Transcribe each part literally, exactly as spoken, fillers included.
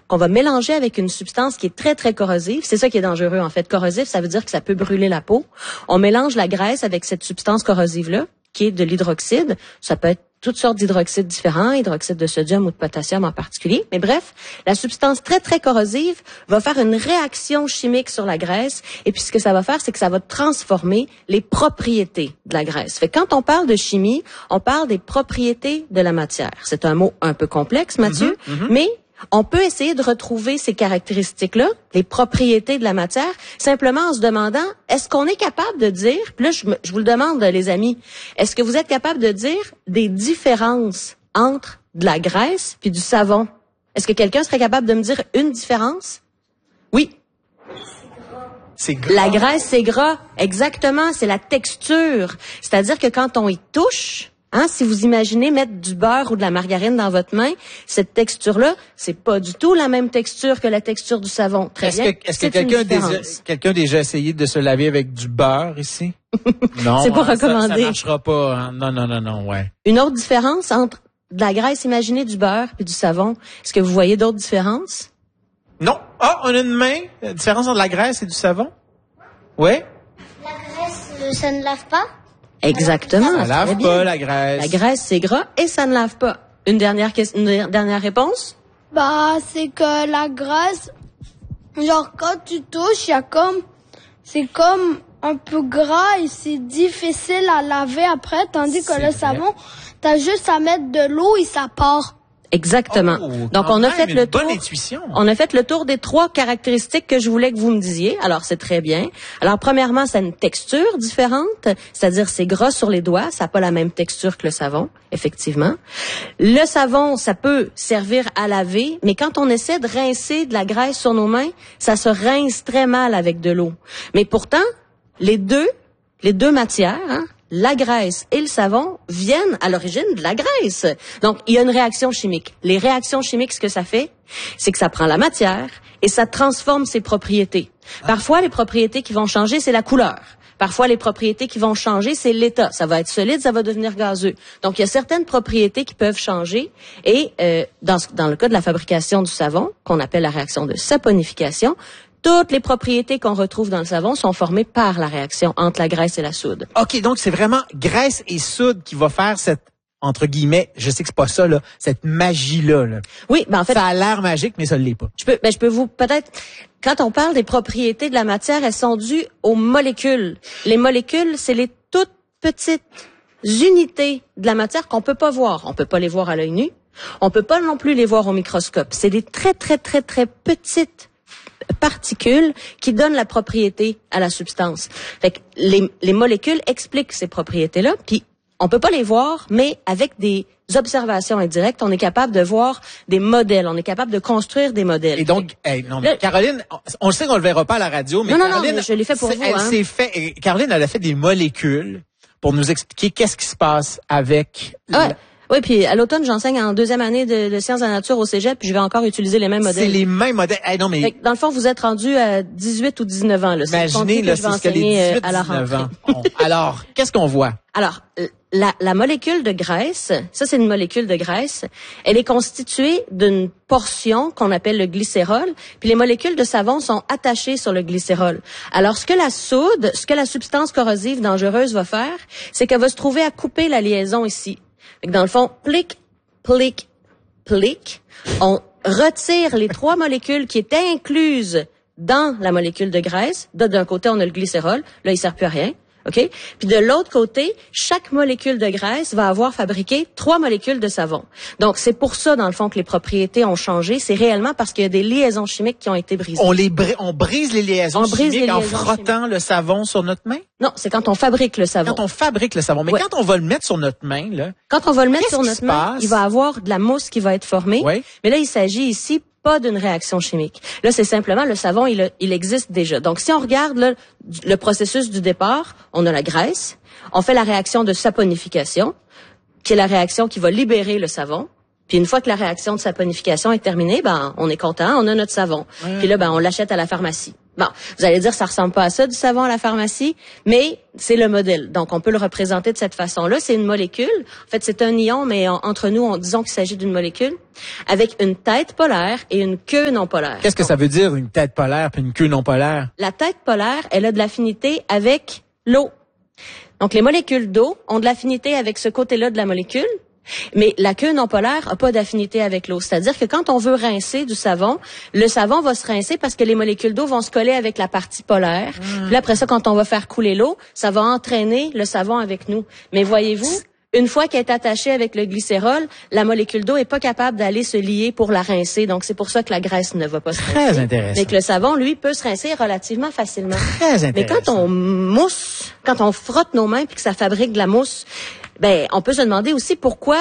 qu'on va mélanger avec une substance qui est très, très corrosive. C'est ça qui est dangereux, en fait. Corrosif, ça veut dire que ça peut brûler la peau. On mélange la graisse avec cette substance corrosive-là, qui est de l'hydroxyde. Ça peut être toutes sortes d'hydroxydes différents, hydroxyde de sodium ou de potassium en particulier. Mais bref, la substance très, très corrosive va faire une réaction chimique sur la graisse. Et puis, ce que ça va faire, c'est que ça va transformer les propriétés de la graisse. Fait que quand on parle de chimie, on parle des propriétés de la matière. C'est un mot un peu complexe, Mathieu, mm-hmm, mm-hmm. mais on peut essayer de retrouver ces caractéristiques-là, les propriétés de la matière, simplement en se demandant, est-ce qu'on est capable de dire, puis là, je, me, je vous le demande, les amis, est-ce que vous êtes capable de dire des différences entre de la graisse puis du savon? Est-ce que quelqu'un serait capable de me dire une différence? Oui. C'est gras. La graisse, c'est gras. Exactement, c'est la texture. C'est-à-dire que quand on y touche... Hein, si vous imaginez mettre du beurre ou de la margarine dans votre main, cette texture-là, c'est pas du tout la même texture que la texture du savon. Très est-ce bien. Que, est-ce que quelqu'un a déjà, quelqu'un a déjà essayé de se laver avec du beurre ici? Non. C'est pas hein, recommandé. Ça, ça marchera pas. Hein? Non, non, non, non, ouais. Une autre différence entre de la graisse imaginée, du beurre et du savon, est-ce que vous voyez d'autres différences? Non. Ah, on a une main. La différence entre la graisse et du savon? Oui? La graisse, ça ne lave pas? Exactement. Ça lave bien. pas la graisse. La graisse, c'est gras et ça ne lave pas. Une dernière question, une dernière réponse? Bah, c'est que la graisse, genre, quand tu touches, il y a comme, c'est comme un peu gras et c'est difficile à laver après, tandis que le savon, t'as juste à mettre de l'eau et ça part. Exactement. Oh, donc on a fait le tour. Bonne intuition. On a fait le tour des trois caractéristiques que je voulais que vous me disiez. Alors c'est très bien. Alors premièrement, ça a une texture différente, c'est-à-dire c'est gras sur les doigts, ça n'a pas la même texture que le savon, effectivement. Le savon, ça peut servir à laver, mais quand on essaie de rincer de la graisse sur nos mains, ça se rince très mal avec de l'eau. Mais pourtant, les deux, les deux matières, hein, la graisse et le savon viennent à l'origine de la graisse. Donc, il y a une réaction chimique. Les réactions chimiques, ce que ça fait, c'est que ça prend la matière et ça transforme ses propriétés. Parfois, les propriétés qui vont changer, c'est la couleur. Parfois, les propriétés qui vont changer, c'est l'état. Ça va être solide, ça va devenir gazeux. Donc, il y a certaines propriétés qui peuvent changer. Et euh, dans, dans le cas de la fabrication du savon, qu'on appelle la réaction de saponification, toutes les propriétés qu'on retrouve dans le savon sont formées par la réaction entre la graisse et la soude. OK, donc c'est vraiment graisse et soude qui va faire cette, entre guillemets, je sais que c'est pas ça, là, cette magie-là. Là. Oui, ben en fait... Ça a l'air magique, mais ça ne l'est pas. Je peux, ben je peux vous, peut-être, quand on parle des propriétés de la matière, elles sont dues aux molécules. Les molécules, c'est les toutes petites unités de la matière qu'on peut pas voir. On peut pas les voir à l'œil nu. On peut pas non plus les voir au microscope. C'est des très, très, très, très petites particules qui donnent la propriété à la substance. Fait que les, les molécules expliquent ces propriétés-là, puis on peut pas les voir, mais avec des observations indirectes, on est capable de voir des modèles, on est capable de construire des modèles. Et donc, hey, non, mais là, Caroline, on sait qu'on le verra pas à la radio, mais non, Caroline, non, non, mais je l'ai fait pour vous. Elle hein. s'est fait, Caroline, elle a fait des molécules pour nous expliquer qu'est-ce qui se passe avec. Ah ouais. Oui, puis à l'automne, j'enseigne en deuxième année de, de sciences de la nature au cégep, puis je vais encore utiliser les mêmes modèles. C'est les mêmes modèles. Hey, non, mais... Fait que dans le fond, vous êtes rendu à dix-huit ou dix-neuf ans. Là. Imaginez, là, c'est ce que les dix-huit, à la dix-neuf ans. On, alors, qu'est-ce qu'on voit? Alors, la, la molécule de graisse, ça c'est une molécule de graisse, elle est constituée d'une portion qu'on appelle le glycérol, puis les molécules de savon sont attachées sur le glycérol. Alors, ce que la soude, ce que la substance corrosive dangereuse va faire, c'est qu'elle va se trouver à couper la liaison ici. Fait que dans le fond, plic, plic, plic, on retire les trois molécules qui étaient incluses dans la molécule de graisse. D'un côté, on a le glycérol. Là, il sert plus à rien. OK? Puis de l'autre côté, chaque molécule de graisse va avoir fabriqué trois molécules de savon. Donc, c'est pour ça, dans le fond, que les propriétés ont changé. C'est réellement parce qu'il y a des liaisons chimiques qui ont été brisées. On les bri- on brise les liaisons on chimiques brise les en liaisons frottant chimiques. le savon sur notre main? Non, c'est quand on fabrique le savon. Quand on fabrique le savon. Mais ouais. quand on va le mettre sur notre main, là. Quand on va le mettre Qu'est-ce sur qui notre se main, passe? il va avoir de la mousse qui va être formée. Oui. Mais là, il s'agit ici pas d'une réaction chimique. Là, c'est simplement le savon, il, il existe déjà. Donc, si on regarde là, le processus du départ, on a la graisse, on fait la réaction de saponification, qui est la réaction qui va libérer le savon. Puis une fois que la réaction de saponification est terminée, ben on est content, on a notre savon. Mmh. Puis là, ben on l'achète à la pharmacie. Bon, vous allez dire, ça ressemble pas à ça du savon à la pharmacie, mais c'est le modèle. Donc, on peut le représenter de cette façon-là. C'est une molécule. En fait, c'est un ion, mais on, entre nous, on disons qu'il s'agit d'une molécule avec une tête polaire et une queue non polaire. Qu'est-ce que Donc, ça veut dire, une tête polaire puis une queue non polaire? La tête polaire, elle a de l'affinité avec l'eau. Donc, les molécules d'eau ont de l'affinité avec ce côté-là de la molécule. Mais la queue non polaire a pas d'affinité avec l'eau. C'est-à-dire que quand on veut rincer du savon, le savon va se rincer parce que les molécules d'eau vont se coller avec la partie polaire. Mmh. Puis là, après ça, quand on va faire couler l'eau, ça va entraîner le savon avec nous. Mais voyez-vous, une fois qu'elle est attachée avec le glycérol, la molécule d'eau est pas capable d'aller se lier pour la rincer. Donc, c'est pour ça que la graisse ne va pas se rincer. Très intéressant. Mais que le savon, lui, peut se rincer relativement facilement. Très intéressant. Mais quand on mousse, quand on frotte nos mains puis que ça fabrique de la mousse, ben, on peut se demander aussi pourquoi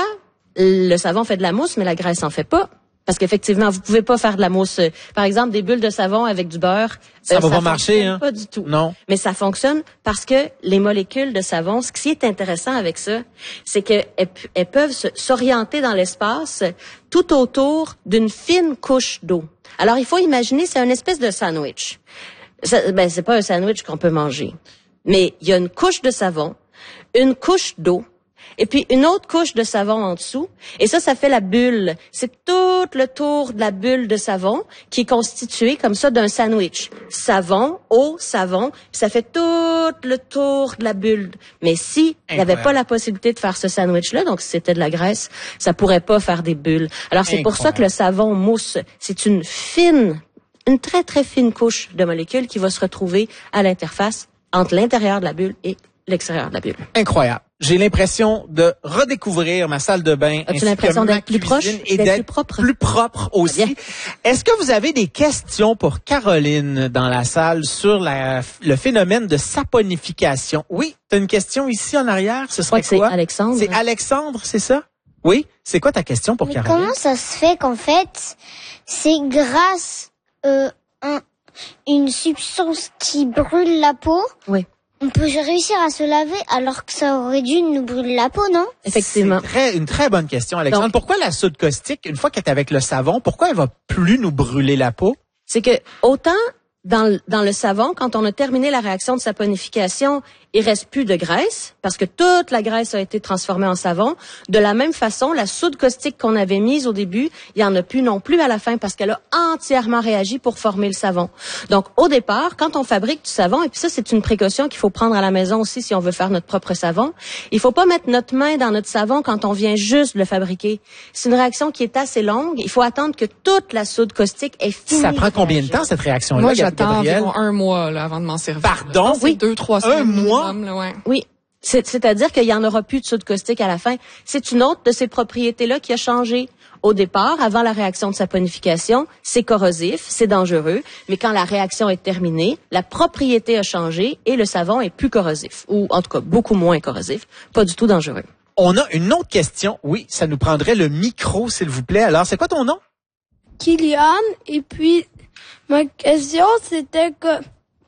le savon fait de la mousse, mais la graisse en fait pas. Parce qu'effectivement, vous pouvez pas faire de la mousse. Par exemple, des bulles de savon avec du beurre. Ça euh, va ça pas marcher, hein? Pas du tout. Non. Mais ça fonctionne parce que les molécules de savon, ce qui est intéressant avec ça, c'est qu'elles elles peuvent se, s'orienter dans l'espace tout autour d'une fine couche d'eau. Alors, il faut imaginer, c'est une espèce de sandwich. Ça, ben, c'est pas un sandwich qu'on peut manger. Mais il y a une couche de savon, une couche d'eau, et puis une autre couche de savon en dessous. Et ça, ça fait la bulle. C'est tout le tour de la bulle de savon qui est constitué comme ça d'un sandwich. Savon, eau, savon, puis ça fait tout le tour de la bulle. Mais si il n'y avait pas la possibilité de faire ce sandwich-là, donc si c'était de la graisse, ça pourrait pas faire des bulles. Alors c'est pour ça que le savon mousse, c'est une fine, une très très fine couche de molécules qui va se retrouver à l'interface entre l'intérieur de la bulle et l'extérieur de la bulle. Incroyable. J'ai l'impression de redécouvrir ma salle de bain. As-tu l'impression d'être plus proche et d'être plus propre? Plus propre aussi. Bien. Est-ce que vous avez des questions pour Caroline dans la salle sur la, le phénomène de saponification? Oui, tu as une question ici en arrière. Ce serait quoi? C'est Alexandre. C'est Alexandre, c'est ça? Oui. C'est quoi ta question pour Mais Caroline? Comment ça se fait qu'en fait, c'est grâce euh, un, une substance qui brûle la peau? Oui. On peut réussir à se laver alors que ça aurait dû nous brûler la peau, non? Effectivement. C'est très, une très bonne question, Alexandre. Donc, pourquoi la soude caustique, une fois qu'elle est avec le savon, pourquoi elle va plus nous brûler la peau? C'est que autant dans le, dans le savon, quand on a terminé la réaction de saponification, il reste plus de graisse parce que toute la graisse a été transformée en savon. De la même façon, la soude caustique qu'on avait mise au début, il y en a plus non plus à la fin parce qu'elle a entièrement réagi pour former le savon. Donc, au départ, quand on fabrique du savon, et puis ça, c'est une précaution qu'il faut prendre à la maison aussi si on veut faire notre propre savon, il faut pas mettre notre main dans notre savon quand on vient juste le fabriquer. C'est une réaction qui est assez longue. Il faut attendre que toute la soude caustique est finie. Ça prend combien de temps, cette réaction-là? Moi, j'attends environ un mois là, avant de m'en servir. Pardon? Oui, deux, trois semaines. Un mois? Là, ouais. Oui. C'est, c'est-à-dire qu'il y en aura plus de soude caustique à la fin. C'est une autre de ces propriétés-là qui a changé. Au départ, avant la réaction de saponification, c'est corrosif, c'est dangereux, mais quand la réaction est terminée, la propriété a changé et le savon est plus corrosif, ou en tout cas beaucoup moins corrosif, pas du tout dangereux. On a une autre question. Oui, ça nous prendrait le micro, s'il vous plaît. Alors, c'est quoi ton nom? Kylian, et puis ma question c'était que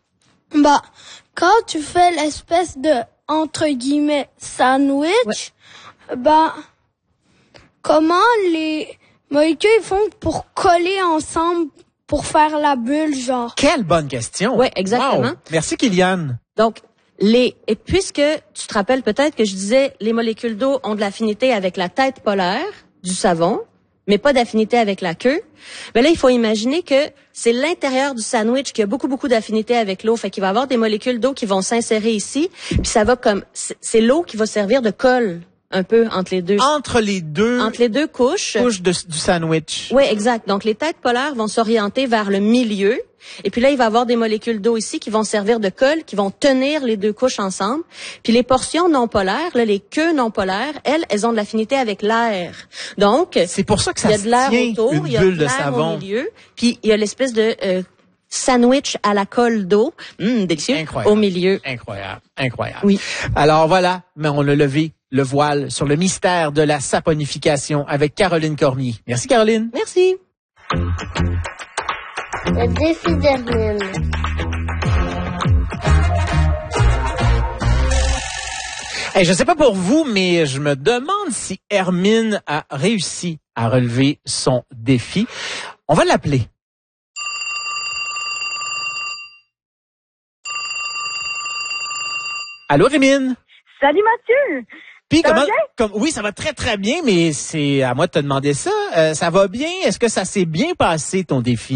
bah quand tu fais l'espèce de entre guillemets sandwich, ouais. bah comment les molécules font pour coller ensemble pour faire la bulle, genre? Quelle bonne question. Oui, exactement. Wow. Merci, Kylian. Donc, les, et puisque tu te rappelles peut-être que je disais les molécules d'eau ont de l'affinité avec la tête polaire du savon, mais pas d'affinité avec la queue. Mais là, il faut imaginer que c'est l'intérieur du sandwich qui a beaucoup, beaucoup d'affinité avec l'eau. Fait qu'il va y avoir des molécules d'eau qui vont s'insérer ici. Puis ça va comme, c'est l'eau qui va servir de colle un peu entre les deux. Entre les deux. Entre les deux couches. Couches de, du sandwich. Oui, exact. Donc, les têtes polaires vont s'orienter vers le milieu. Et puis là, il va y avoir des molécules d'eau ici qui vont servir de colle, qui vont tenir les deux couches ensemble. Puis les portions non polaires, là, les queues non polaires, elles, elles ont de l'affinité avec l'air. Donc, c'est pour ça que ça il y a de l'air tient autour, une il y a bulle de de l'air savon. au milieu, puis il y a l'espèce de euh, sandwich à la colle d'eau, mmh, délicieux, incroyable. Au milieu. Incroyable, incroyable. Oui. Alors voilà, mais on a levé le voile sur le mystère de la saponification avec Caroline Cormier. Merci, Caroline. Merci. Le défi d'Hermine. Hey, je sais pas pour vous, mais je me demande si Hermine a réussi à relever son défi. On va l'appeler. Allô, Rémine? Salut Mathieu! Puis ça comment, va bien? comme, oui, ça va très très bien, mais c'est à moi de te demander ça. Euh, ça va bien? Est-ce que ça s'est bien passé ton défi?